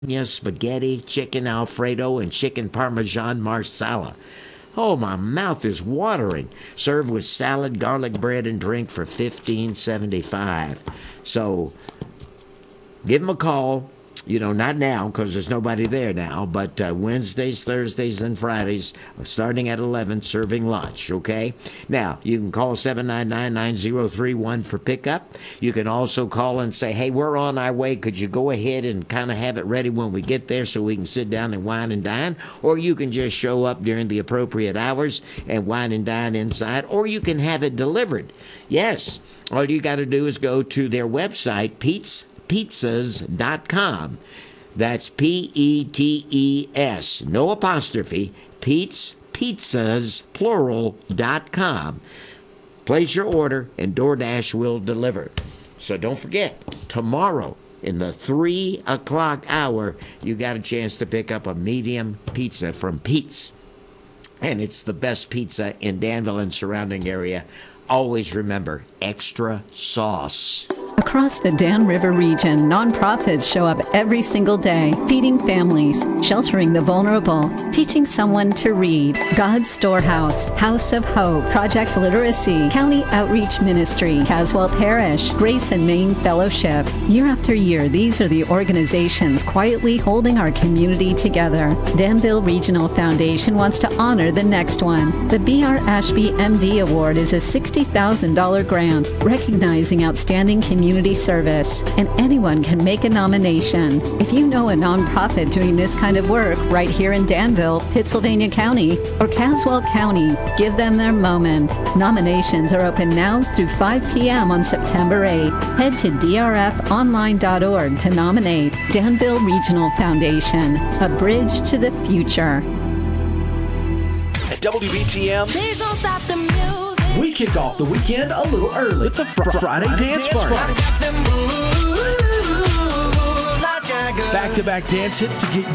spaghetti, chicken Alfredo, and chicken Parmesan Marsala. Oh, my mouth is watering. Served with salad, garlic bread, and drink for $15.75. So give them a call. Not now because there's nobody there now, but Wednesdays, Thursdays, and Fridays, starting at 11, serving lunch, okay? Now, you can call 799-9031 for pickup. You can also call and say, hey, we're on our way. Could you go ahead and kind of have it ready when we get there so we can sit down and wine and dine? Or you can just show up during the appropriate hours and wine and dine inside, or you can have it delivered. Yes, all you got to do is go to their website, pizzas.com. That's P-E-T-E-S, no apostrophe, pizzas, plural.com. Place your order and DoorDash will deliver. So don't forget, tomorrow in the 3 o'clock hour, you got a chance to pick up a medium pizza from Pete's. And it's the best pizza in Danville and surrounding area. Always remember, extra sauce. Across the Dan River region, nonprofits show up every single day, feeding families, sheltering the vulnerable, teaching someone to read. God's Storehouse, House of Hope, Project Literacy, County Outreach Ministry, Caswell Parish, Grace and Maine Fellowship. Year after year, these are the organizations quietly holding our community together. Danville Regional Foundation wants to honor the next one. The B.R. Ashby MD Award is a $60,000 grant recognizing outstanding community service, and anyone can make a nomination. If you know a nonprofit doing this kind of work right here in Danville, Pittsylvania County, or Caswell County, give them their moment. Nominations are open now through 5 p.m. on September 8th. Head to drfonline.org to nominate. Danville Regional Foundation, a bridge to the future. At WBTM, Please don't stop the music. we kick off the weekend a little early with the Friday Dance Party. Back-to-back dance hits to get